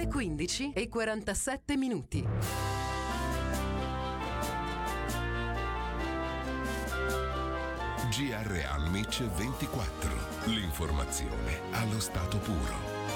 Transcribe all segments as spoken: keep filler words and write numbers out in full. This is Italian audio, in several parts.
le quindici e quarantasette minuti. G R Almich ventiquattro. L'informazione allo stato puro.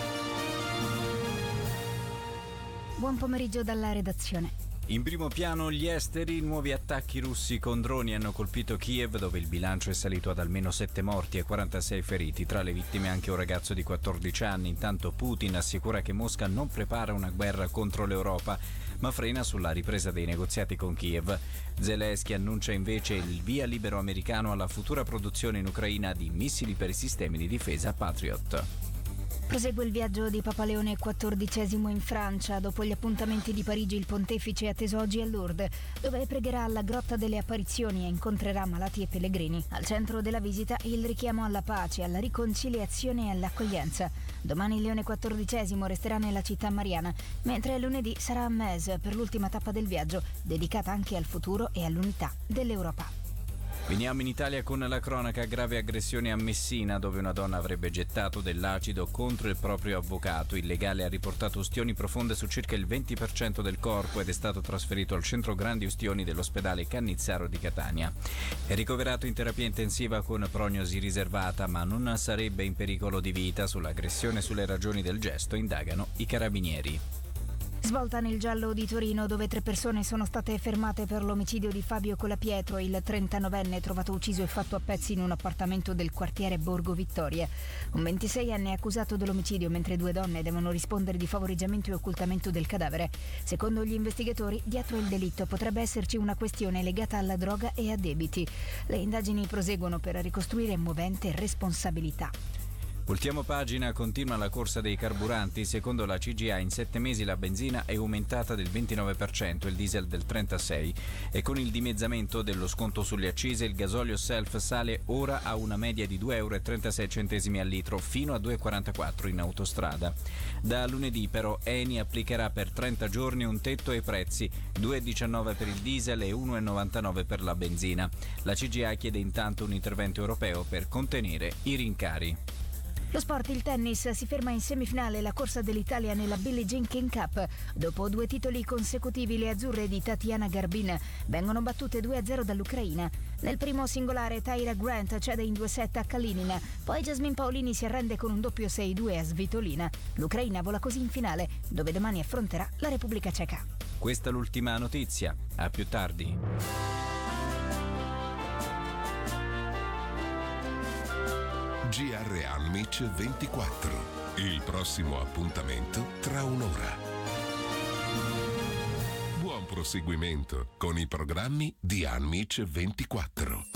Buon pomeriggio dalla redazione. In primo piano gli esteri, nuovi attacchi russi con droni hanno colpito Kiev, dove il bilancio è salito ad almeno sette morti e quarantasei feriti, tra le vittime anche un ragazzo di quattordici anni. Intanto Putin assicura che Mosca non prepara una guerra contro l'Europa, ma frena sulla ripresa dei negoziati con Kiev. Zelensky annuncia invece il via libero americano alla futura produzione in Ucraina di missili per i sistemi di difesa Patriot. Prosegue il viaggio di Papa Leone quattordicesimo in Francia. Dopo gli appuntamenti di Parigi, il pontefice è atteso oggi a Lourdes, dove pregherà alla Grotta delle Apparizioni e incontrerà malati e pellegrini. Al centro della visita il richiamo alla pace, alla riconciliazione e all'accoglienza. Domani Leone quattordicesimo resterà nella città mariana, mentre lunedì sarà a Metz per l'ultima tappa del viaggio, dedicata anche al futuro e all'unità dell'Europa. Veniamo in Italia con la cronaca: grave aggressione a Messina, dove una donna avrebbe gettato dell'acido contro il proprio avvocato. Il legale ha riportato ustioni profonde su circa il venti per cento del corpo ed è stato trasferito al centro grandi ustioni dell'ospedale Cannizzaro di Catania. È ricoverato in terapia intensiva con prognosi riservata, ma non sarebbe in pericolo di vita. Sull'aggressione e sulle ragioni del gesto indagano i carabinieri. Svolta nel giallo di Torino, dove tre persone sono state fermate per l'omicidio di Fabio Colapietro, il trentanovenne trovato ucciso e fatto a pezzi in un appartamento del quartiere Borgo Vittoria. Un ventiseienne è accusato dell'omicidio, mentre due donne devono rispondere di favoreggiamento e occultamento del cadavere. Secondo gli investigatori, dietro il delitto potrebbe esserci una questione legata alla droga e a debiti. Le indagini proseguono per ricostruire movente responsabilità. Ultima pagina, continua la corsa dei carburanti. Secondo la C G A in sette mesi la benzina è aumentata del ventinove per cento, il diesel del trentasei per cento e con il dimezzamento dello sconto sulle accise il gasolio self sale ora a una media di due euro e trentasei centesimi al litro fino a due euro e quarantaquattro in autostrada. Da lunedì però Eni applicherà per trenta giorni un tetto ai prezzi, due euro e diciannove per il diesel e uno euro e novantanove per la benzina. La C G A chiede intanto un intervento europeo per contenere i rincari. Lo sport, il tennis, si ferma in semifinale la corsa dell'Italia nella Billie Jean King Cup. Dopo due titoli consecutivi, le azzurre di Tatiana Garbin vengono battute due a zero dall'Ucraina. Nel primo singolare Tyra Grant cede in due set a Kalinina, poi Jasmine Paolini si arrende con un doppio sei due a Svitolina. L'Ucraina vola così in finale, dove domani affronterà la Repubblica Ceca. Questa è l'ultima notizia. A più tardi. G R Almich ventiquattro. Il prossimo appuntamento tra un'ora. Buon proseguimento con i programmi di Almich ventiquattro.